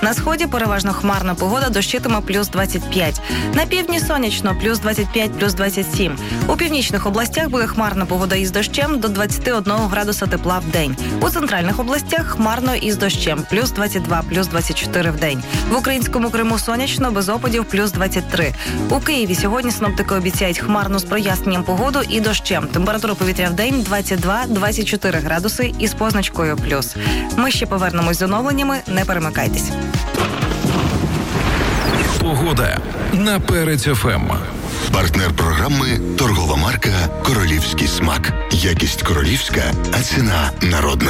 На сході переважно хмарна погода, дощитиме плюс 25. На півдні сонячно, плюс 25, плюс 27. У північних областях буде хмарна погода із дощем до 21 градуса тепла в день. У центральних областях хмарно із дощем, плюс 22, плюс 24 в день. В українському Криму сонячно, без опадів, плюс 23. У Києві сьогодні синоптики обіцяють хмарну з проясненням погоду і дощем. Температура повітря в день 22-24 градуси із позначкою плюс. Ми ще повернемось з оновленнями, не перемикайтесь. Погода на Перець ФМ. Партнер програми – торгова марка «Королівський смак». Якість королівська, а ціна народна.